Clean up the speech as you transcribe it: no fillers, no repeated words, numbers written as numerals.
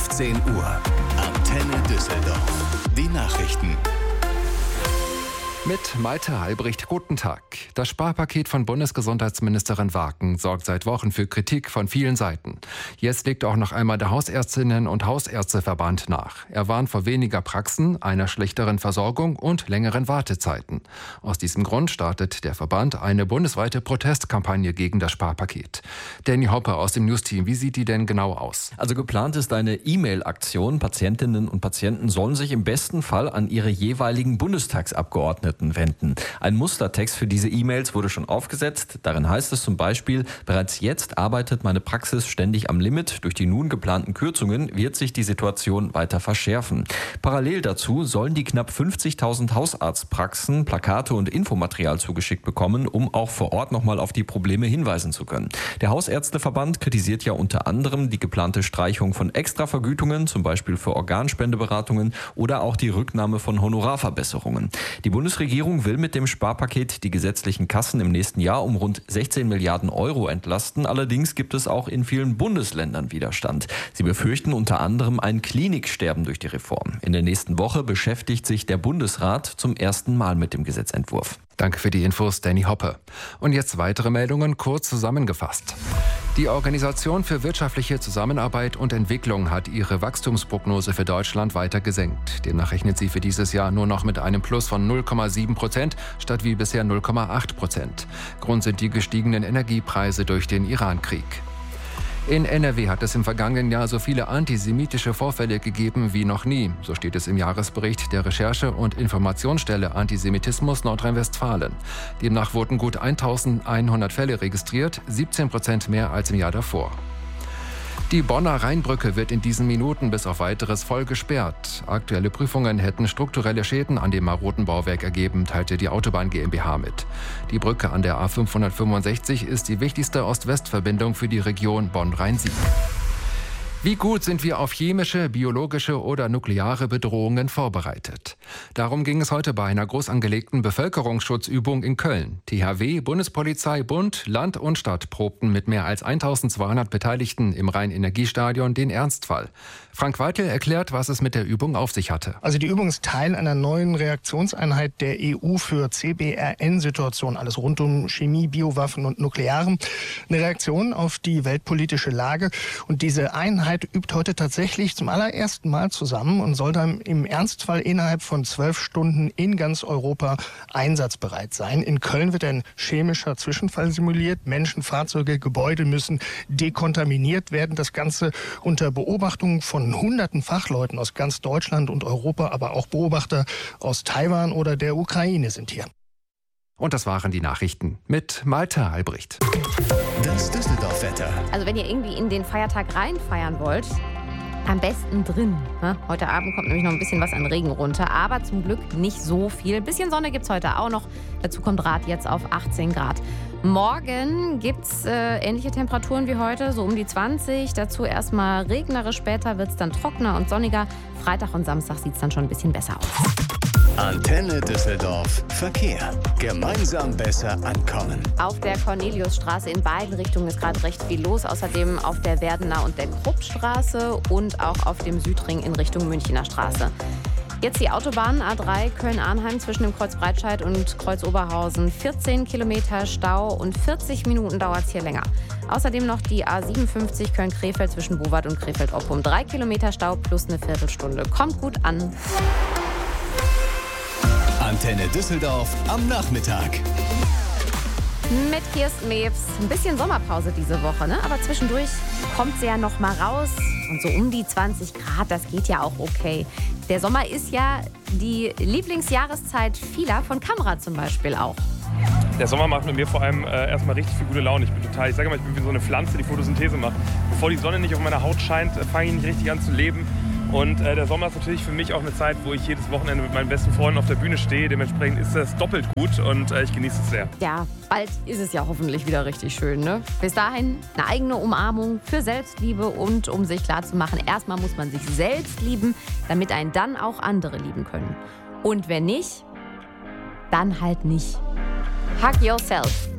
15 Uhr. Antenne Düsseldorf. Die Nachrichten. Mit Malte Halbricht, guten Tag. Das Sparpaket von Bundesgesundheitsministerin Waken sorgt seit Wochen für Kritik von vielen Seiten. Jetzt legt auch noch einmal der Hausärztinnen- und Hausärzteverband nach. Er warnt vor weniger Praxen, einer schlechteren Versorgung und längeren Wartezeiten. Aus diesem Grund startet der Verband eine bundesweite Protestkampagne gegen das Sparpaket. Danny Hoppe aus dem News-Team, wie sieht die denn genau aus? Also geplant ist eine E-Mail-Aktion. Patientinnen und Patienten sollen sich im besten Fall an ihre jeweiligen Bundestagsabgeordneten wenden. Ein Mustertext für diese E-Mails wurde schon aufgesetzt. Darin heißt es zum Beispiel: Bereits jetzt arbeitet meine Praxis ständig am Limit. Durch die nun geplanten Kürzungen wird sich die Situation weiter verschärfen. Parallel dazu sollen die knapp 50.000 Hausarztpraxen Plakate und Infomaterial zugeschickt bekommen, um auch vor Ort nochmal auf die Probleme hinweisen zu können. Der Hausärzteverband kritisiert ja unter anderem die geplante Streichung von Extravergütungen, zum Beispiel für Organspendeberatungen, oder auch die Rücknahme von Honorarverbesserungen. Die Bundesregierung will mit dem Sparpaket die gesetzlichen Kassen im nächsten Jahr um rund 16 Milliarden Euro entlasten. Allerdings gibt es auch in vielen Bundesländern Widerstand. Sie befürchten unter anderem ein Kliniksterben durch die Reform. In der nächsten Woche beschäftigt sich der Bundesrat zum ersten Mal mit dem Gesetzentwurf. Danke für die Infos, Danny Hoppe. Und jetzt weitere Meldungen, kurz zusammengefasst. Die Organisation für wirtschaftliche Zusammenarbeit und Entwicklung hat ihre Wachstumsprognose für Deutschland weiter gesenkt. Demnach rechnet sie für dieses Jahr nur noch mit einem Plus von 0,7% statt wie bisher 0,8%. Grund sind die gestiegenen Energiepreise durch den Irankrieg. In NRW hat es im vergangenen Jahr so viele antisemitische Vorfälle gegeben wie noch nie. So steht es im Jahresbericht der Recherche- und Informationsstelle Antisemitismus Nordrhein-Westfalen. Demnach wurden gut 1100 Fälle registriert, 17% mehr als im Jahr davor. Die Bonner Rheinbrücke wird in diesen Minuten bis auf Weiteres voll gesperrt. Aktuelle Prüfungen hätten strukturelle Schäden an dem maroden Bauwerk ergeben, teilte die Autobahn GmbH mit. Die Brücke an der A565 ist die wichtigste Ost-West-Verbindung für die Region Bonn-Rhein-Sieg. Wie gut sind wir auf chemische, biologische oder nukleare Bedrohungen vorbereitet? Darum ging es heute bei einer groß angelegten Bevölkerungsschutzübung in Köln. THW, Bundespolizei, Bund, Land und Stadt probten mit mehr als 1200 Beteiligten im Rhein-Energiestadion den Ernstfall. Frank Weitel erklärt, was es mit der Übung auf sich hatte. Also die Übung ist Teil einer neuen Reaktionseinheit der EU für CBRN-Situationen, alles rund um Chemie, Biowaffen und Nuklearem. Eine Reaktion auf die weltpolitische Lage. Und diese Einheit übt heute tatsächlich zum allerersten Mal zusammen und soll dann im Ernstfall innerhalb von 12 Stunden in ganz Europa einsatzbereit sein. In Köln wird ein chemischer Zwischenfall simuliert. Menschen, Fahrzeuge, Gebäude müssen dekontaminiert werden. Das Ganze unter Beobachtung von hunderten Fachleuten aus ganz Deutschland und Europa, aber auch Beobachter aus Taiwan oder der Ukraine sind hier. Und das waren die Nachrichten mit Malte Halbricht. Das Düsseldorf-Wetter. Also wenn ihr irgendwie in den Feiertag reinfeiern wollt, am besten drin. Heute Abend kommt nämlich noch ein bisschen was an Regen runter, aber zum Glück nicht so viel. Ein bisschen Sonne gibt es heute auch noch. Dazu kommt Rad jetzt auf 18 Grad. Morgen gibt es ähnliche Temperaturen wie heute, so um die 20. Dazu erstmal regnerisch, später wird es dann trockener und sonniger. Freitag und Samstag sieht es dann schon ein bisschen besser aus. Antenne Düsseldorf. Verkehr. Gemeinsam besser ankommen. Auf der Corneliusstraße in beiden Richtungen ist gerade recht viel los. Außerdem auf der Werdener und der Kruppstraße und auch auf dem Südring in Richtung Münchener Straße. Jetzt die Autobahn A3 Köln-Arnheim zwischen dem Kreuz Breitscheid und Kreuz Oberhausen. 14 Kilometer Stau und 40 Minuten dauert es hier länger. Außerdem noch die A57 Köln-Krefeld zwischen Bowart und Krefeld-Oppum. 3 Kilometer Stau plus eine Viertelstunde. Kommt gut an. Antenne Düsseldorf am Nachmittag. Mit Kirsten Mewes. Ein bisschen Sommerpause diese Woche, ne? Aber zwischendurch kommt sie ja noch mal raus. Und so um die 20 Grad, das geht ja auch okay. Der Sommer ist ja die Lieblingsjahreszeit vieler, von Kamera zum Beispiel auch. Der Sommer macht mit mir vor allem erstmal richtig viel gute Laune. Ich sage mal, ich bin wie so eine Pflanze, die Photosynthese macht. Bevor die Sonne nicht auf meiner Haut scheint, fange ich nicht richtig an zu leben. Und der Sommer ist natürlich für mich auch eine Zeit, wo ich jedes Wochenende mit meinen besten Freunden auf der Bühne stehe. Dementsprechend ist das doppelt gut und ich genieße es sehr. Ja, bald ist es ja hoffentlich wieder richtig schön, ne? Bis dahin eine eigene Umarmung für Selbstliebe und um sich klarzumachen, erstmal muss man sich selbst lieben, damit einen dann auch andere lieben können. Und wenn nicht, dann halt nicht. Hug yourself.